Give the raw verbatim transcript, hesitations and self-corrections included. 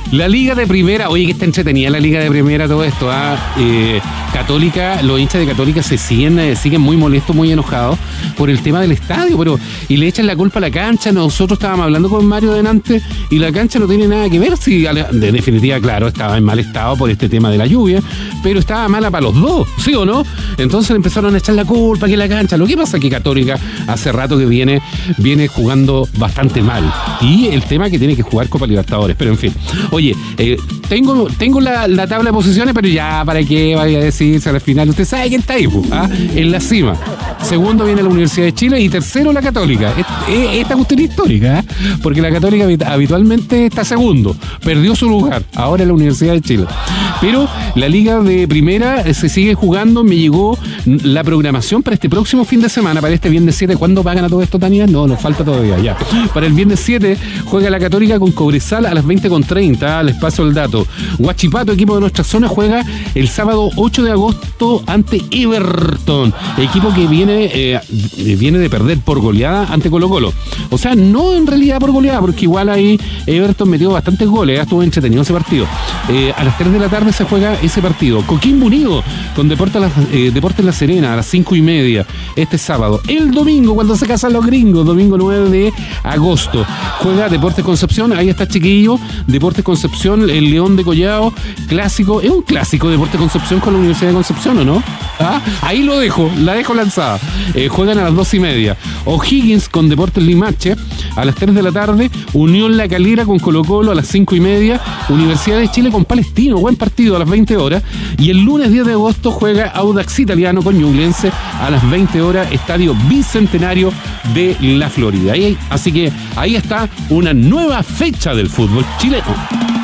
La Liga de Primera, oye, que está entretenida la Liga de Primera, todo esto, ¿ah? Eh, Católica, los hinchas de Católica se siguen, eh, siguen muy molestos, muy enojados por el tema del estadio, pero y le echan la culpa a la cancha. Nosotros estábamos hablando con Mario delante y la cancha no tiene nada que ver, si de definitiva, claro, estaba en mal estado por este tema de la lluvia, pero estaba mala para los dos, ¿sí o no? Entonces le empezaron a echar la culpa que la cancha. Lo que pasa es que Católica hace rato que viene, viene jugando bastante mal, y el tema que tiene que jugar Copa Libertadores, pero en fin. Oye, eh, tengo, tengo la, la tabla de posiciones, pero ya, ¿para qué vaya a decirse al final? Usted sabe quién está ahí, ¿ah? En la cima. Segundo viene la Universidad de Chile y tercero la Católica. Esta cuestión histórica, ¿eh? Porque la Católica habitualmente está segundo. Perdió su lugar. Ahora la Universidad de Chile. Pero la Liga de Primera se sigue jugando. Me llegó la programación para este próximo fin de semana, para este viernes siete. ¿Cuándo pagan a todo esto, Tania? No, nos falta todavía, ya. Para el viernes siete juega la Católica con Cobresal a las veinte con treinta. Les paso el dato. Huachipato, equipo de nuestra zona, juega el sábado ocho de agosto ante Everton. Equipo que viene, eh, viene de perder por goleada ante Colo-Colo. O sea, no en realidad por goleada, porque igual ahí Everton metió bastantes goles. ¿eh? Estuvo entretenido ese partido. Eh, a las tres de la tarde se juega ese partido. Coquimbo Unido con Deportes La, eh, Deportes La Serena a las cinco y media este sábado. El domingo, cuando se casan los gringos, domingo nueve de agosto, juega Deportes Concepción. Ahí está chiquillo. Deportes Concepción, el León de Collao, clásico. Es un clásico Deportes Concepción con la Universidad de Concepción, ¿o no? ¿Ah? Ahí lo dejo, la dejo lanzada. Eh, juegan a las dos y media. O'Higgins con Deportes Limache a las tres de la tarde. Unión La Calera con Colo-Colo a las cinco y media. Universidad de Chile con Palestino, buen partido a las veinte horas. Y el lunes diez de agosto juega Audax Italiano con Ñublense a las veinte horas, Estadio Bicentenario de la Florida. Ahí, así que ahí está una nueva fecha del fútbol chileno.